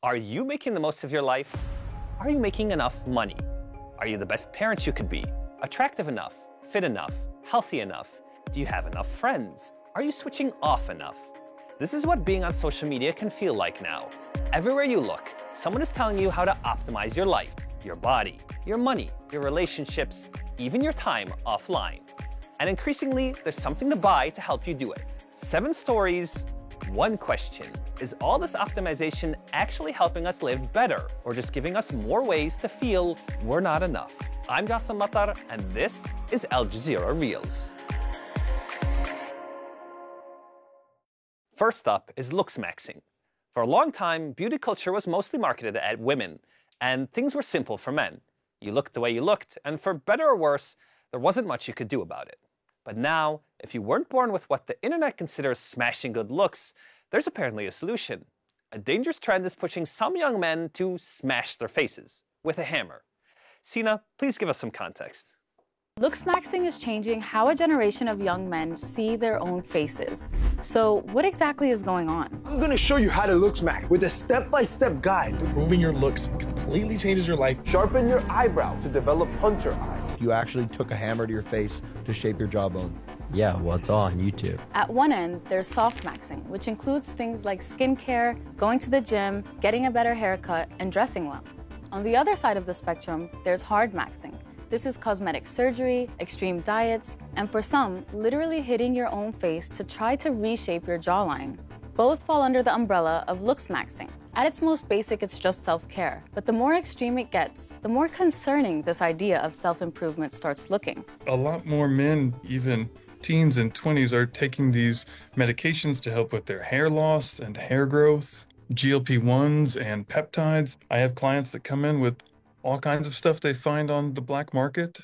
Are you making the most of your life? Are you making enough money? Are you the best parent you could be? Attractive enough? Fit enough? Healthy enough? Do you have enough friends? Are you switching off enough? This is what being on social media can feel like now. Everywhere you look, someone is telling you how to optimize your life, your body, your money, your relationships, even your time offline. And increasingly, there's something to buy to help you do it. 7 stories, 1 question. Is all this optimization actually helping us live better, or just giving us more ways to feel we're not enough? I'm Jassim Matar, and this is Al Jazeera Reels. First up is looks maxing. For a long time, beauty culture was mostly marketed at women, and things were simple for men. You looked the way you looked, and for better or worse, there wasn't much you could do about it. But now, if you weren't born with what the internet considers smashing good looks, there's apparently a solution. A dangerous trend is pushing some young men to smash their faces with a hammer. Sina, please give us some context. Looks maxing is changing how a generation of young men see their own faces. So what exactly is going on? I'm gonna show you how to looks max with a step-by-step guide. Improving your looks completely changes your life. Sharpen your eyebrow to develop hunter eyes. You actually took a hammer to your face to shape your jawbone. Yeah, well, it's all on YouTube. At one end, there's soft maxing, which includes things like skincare, going to the gym, getting a better haircut, and dressing well. On the other side of the spectrum, there's hard maxing. This is cosmetic surgery, extreme diets, and for some, literally hitting your own face to try to reshape your jawline. Both fall under the umbrella of looks maxing. At its most basic, it's just self-care. But the more extreme it gets, the more concerning this idea of self-improvement starts looking. A lot more men, even teens and 20s, are taking these medications to help with their hair loss and hair growth, GLP-1s and peptides. I have clients that come in with all kinds of stuff they find on the black market.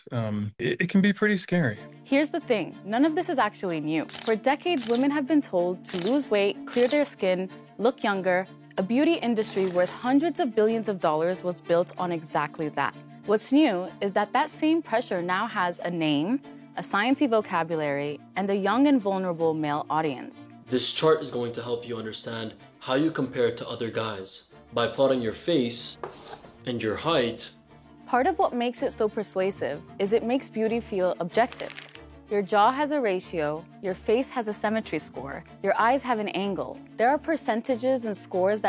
It can be pretty scary. Here's the thing, none of this is actually new. For decades, women have been told to lose weight, clear their skin, look younger. A beauty industry worth hundreds of billions of dollars was built on exactly that. What's new is that that same pressure now has a name, a sciencey vocabulary, and a young and vulnerable male audience. This chart is going to help you understand how you compare to other guys by plotting your face and your height. Part of what makes it so persuasive is it makes beauty feel objective. Your jaw has a ratio, your face has a symmetry score, your eyes have an angle. There are percentages and scores that